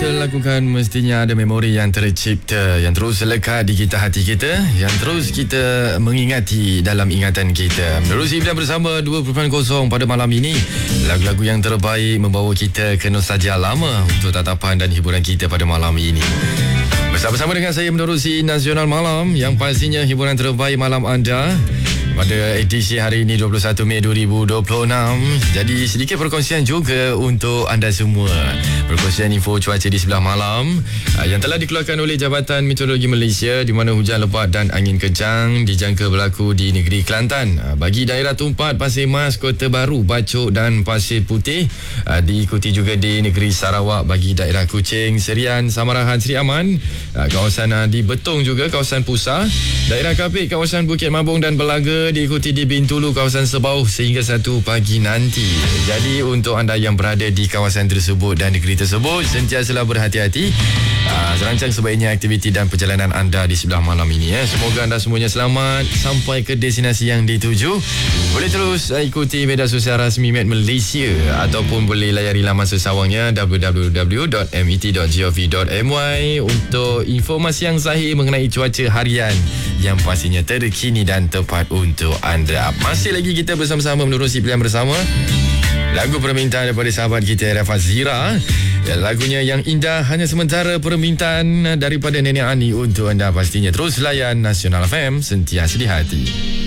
lakukan mestinya ada memori yang tercipta, yang terus lekat di kita hati kita, yang terus kita mengingati dalam ingatan kita. Menerusi pilihan bersama 2.0 pada malam ini, lagu-lagu yang terbaik membawa kita ke nostalgia lama untuk tatapan dan hiburan kita pada malam ini. Bersama-sama dengan saya menerusi Nasional Malam, yang pastinya hiburan terbaik malam anda pada edisi hari ini 21 Mei 2026. Jadi sedikit perkongsian juga untuk anda semua. Perkongsian info cuaca di sebelah malam yang telah dikeluarkan oleh Jabatan Meteorologi Malaysia, di mana hujan lebat dan angin kencang dijangka berlaku di negeri Kelantan. Bagi daerah Tumpat, Pasir Mas, Kota Baru, Bacok dan Pasir Putih. Diikuti juga di negeri Sarawak bagi daerah Kuching, Serian, Samarahan, Seri Aman, kawasan di Betong juga, kawasan Pusa, daerah Kapit, kawasan Bukit Mabung dan Belaga, diikuti di Bintulu, kawasan Sebauh sehingga 1 pagi nanti. Jadi untuk anda yang berada di kawasan tersebut dan negeri tersebut, sentiasalah berhati-hati. Serancang sebaiknya aktiviti dan perjalanan anda di sebelah malam ini. Semoga anda semuanya selamat sampai ke destinasi yang dituju. Boleh terus ikuti media sosial rasmi Met Malaysia ataupun boleh layari laman sesawangnya www.met.gov.my untuk informasi yang sahih mengenai cuaca harian yang pastinya terkini dan tepat untuk anda. Masih lagi kita bersama-sama menerusi pilihan bersama lagu permintaan daripada sahabat kita Rafa Zira. Lagunya yang indah, hanya sementara, permintaan daripada Nenek Ani untuk anda. Pastinya terus layan Nasional FM, sentiasa di hati.